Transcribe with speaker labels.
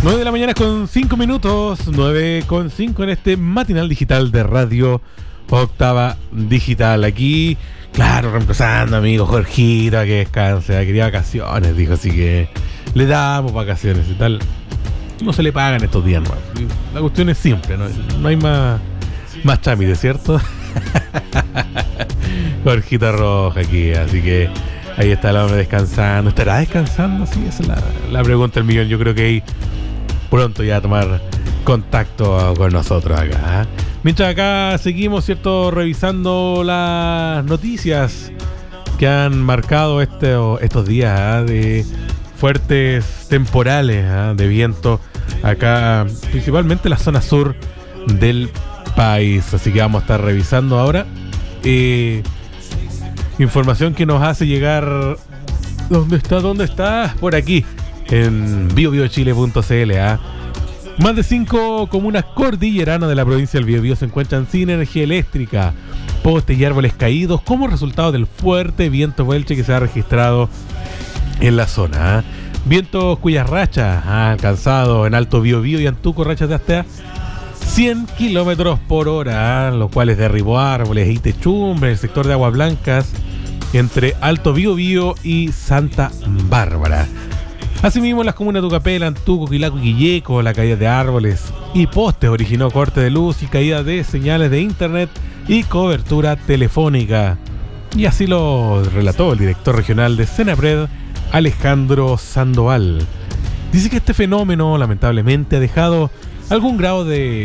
Speaker 1: 9 de la mañana con 5 minutos, 9 con 5 en este matinal digital de Radio Octava Digital. Aquí, claro, reemplazando a mi amigo Jorgito, que descanse, quería vacaciones, dijo, así que le damos vacaciones y tal. No se le pagan estos días, ¿no? La cuestión es simple, no hay más trámite, ¿cierto? Jorgito Roja aquí, así que ahí está el hombre descansando. ¿Estará descansando? Sí, esa es la pregunta del millón. Yo creo que ahí pronto ya a tomar contacto con nosotros acá, ¿eh? Mientras acá seguimos, ¿cierto?, revisando las noticias que han marcado estos días, ¿eh?, de fuertes temporales, ¿eh?, de viento acá, principalmente en la zona sur del país. Así que vamos a estar revisando ahora información que nos hace llegar. ¿Dónde está? Por aquí, en biobiochile.cl. Más de 5 comunas cordilleranas de la provincia del Biobío se encuentran sin energía eléctrica, postes y árboles caídos como resultado del fuerte viento Welche que se ha registrado en la zona. Vientos cuyas rachas han alcanzado en Alto Biobío y Antuco rachas de hasta 100 kilómetros por hora, los cuales derribó árboles y techumbres en el sector de Aguas Blancas entre Alto Biobío y Santa Bárbara. Asimismo, en las comunas de Tucapel, Antuco, Quilaco y Quilleco, la caída de árboles y postes originó corte de luz y caída de señales de internet y cobertura telefónica. Y así lo relató el director regional de Senapred, Alejandro Sandoval. Dice que este fenómeno lamentablemente ha dejado algún grado de